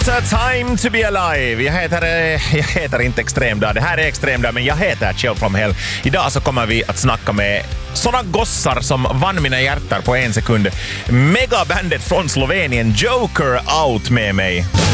What a time to be alive. Jag heter inte Extremdag. Det här är Extremdag, men jag heter Kjell from Hell. Idag så kommer vi att snacka med såna gossar som vann mina hjärtar på 1 sekund. Megabandet från Slovenien Joker Out med mig.